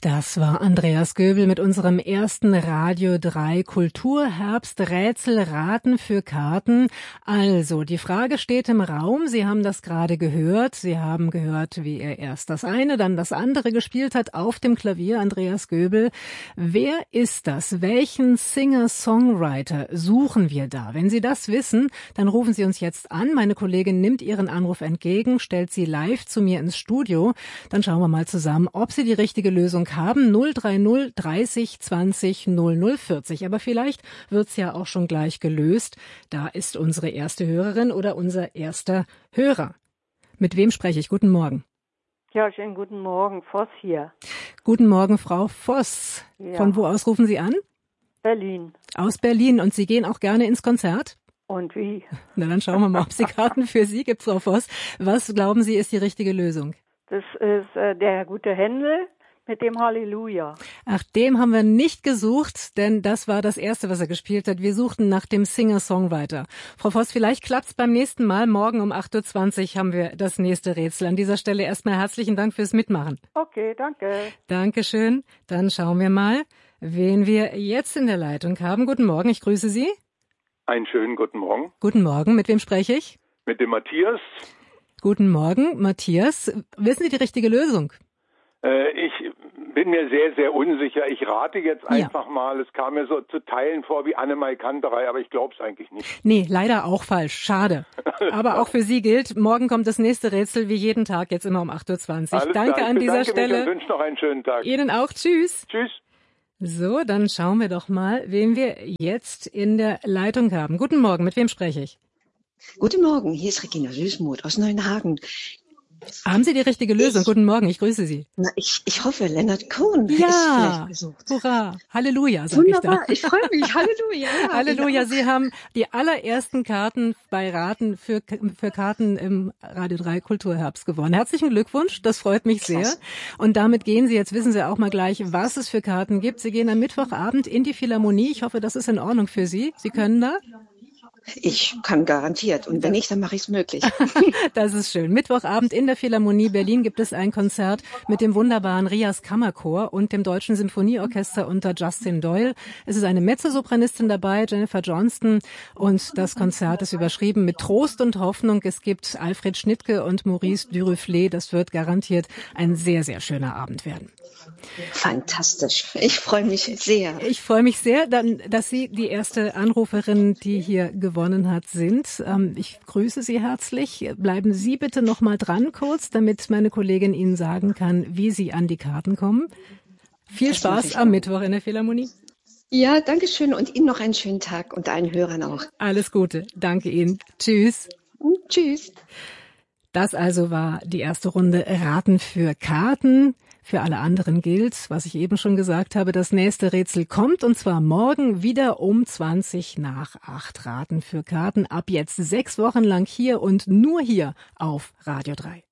Das war Andreas Göbel mit unserem ersten Radio 3 Kulturherbst-Rätsel Raten für Karten. Also, die Frage steht im Raum. Sie haben das gerade gehört. Sie haben gehört, wie er erst das eine, dann das andere gespielt hat auf dem Klavier, Andreas Göbel. Wer ist das? Welchen Singer-Songwriter suchen wir da? Wenn Sie das wissen, dann rufen Sie uns jetzt an. Meine Kollegin nimmt Ihren Anruf entgegen, stellt Sie live zu mir ins Studio. Dann schauen wir mal zusammen, ob Sie die richtige Lösung haben. 030 30 20 00 40. Aber vielleicht wird's ja auch schon gleich gelöst. Da ist unsere erste Hörerin oder unser erster Hörer. Mit wem spreche ich? Guten Morgen. Ja, schönen guten Morgen. Voss hier. Guten Morgen, Frau Voss. Ja. Von wo aus rufen Sie an? Berlin. Aus Berlin. Und Sie gehen auch gerne ins Konzert? Und wie? Na, dann schauen wir mal, ob Sie Karten für Sie gibt, Frau Voss. Was glauben Sie, ist die richtige Lösung? Das ist der gute Händel mit dem Halleluja. Ach, dem haben wir nicht gesucht, denn das war das Erste, was er gespielt hat. Wir suchten nach dem Singer-Songwriter. Frau Voss, vielleicht klappt's beim nächsten Mal. Morgen um 8.20 Uhr haben wir das nächste Rätsel. An dieser Stelle erstmal herzlichen Dank fürs Mitmachen. Okay, danke. Dankeschön. Dann schauen wir mal, wen wir jetzt in der Leitung haben. Guten Morgen, ich grüße Sie. Einen schönen guten Morgen. Guten Morgen, mit wem spreche ich? Mit dem Matthias. Guten Morgen, Matthias. Wissen Sie die richtige Lösung? Ich bin mir sehr, sehr unsicher. Ich rate jetzt einfach mal. Es kam mir so zu Teilen vor wie Annemai Kanterei, aber ich glaube es eigentlich nicht. Nee, leider auch falsch. Schade. Aber auch für Sie gilt, morgen kommt das nächste Rätsel, wie jeden Tag, jetzt immer um 8.20 Uhr. Danke an dieser Stelle. Ich wünsche noch einen schönen Tag. Ihnen auch. Tschüss. Tschüss. So, dann schauen wir doch mal, wen wir jetzt in der Leitung haben. Guten Morgen, mit wem spreche ich? Guten Morgen, hier ist Regina Süßmuth aus Neuenhagen. Haben Sie die richtige Lösung? Guten Morgen, ich grüße Sie. Na, ich hoffe, Leonard Cohen ist Ja, vielleicht gesucht. hurra, Halleluja, sage ich da. Wunderbar, ich freue mich, Halleluja. Ja, Halleluja, genau. Sie haben die allerersten Karten bei Raten für Karten im Radio 3 Kulturherbst gewonnen. Herzlichen Glückwunsch, das freut mich sehr. Klasse. Und damit gehen Sie, jetzt wissen Sie auch mal gleich, was es für Karten gibt. Sie gehen am Mittwochabend in die Philharmonie. Ich hoffe, das ist in Ordnung für Sie. Sie können da? Ich kann garantiert. Und wenn nicht, dann mache ich es möglich. Das ist schön. Mittwochabend in der Philharmonie Berlin gibt es ein Konzert mit dem wunderbaren Rias Kammerchor und dem Deutschen Symphonieorchester unter Justin Doyle. Es ist eine Mezzosopranistin dabei, Jennifer Johnston. Und das Konzert ist überschrieben mit Trost und Hoffnung. Es gibt Alfred Schnittke und Maurice Duruflé. Das wird garantiert ein sehr, sehr schöner Abend werden. Fantastisch. Ich freue mich sehr. Ich freue mich sehr, dass Sie die erste Anruferin, die hier gewonnen hat, sind. Ich grüße Sie herzlich. Bleiben Sie bitte noch mal dran kurz, damit meine Kollegin Ihnen sagen kann, wie Sie an die Karten kommen. Viel Spaß am Mittwoch in der Philharmonie. Ja, danke schön und Ihnen noch einen schönen Tag und allen Hörern auch. Alles Gute. Danke Ihnen. Tschüss. Tschüss. Das also war die erste Runde Raten für Karten. Für alle anderen gilt, was ich eben schon gesagt habe, das nächste Rätsel kommt und zwar morgen wieder um 7:20 Raten für Karten. Ab jetzt 6 Wochen lang hier und nur hier auf Radio 3.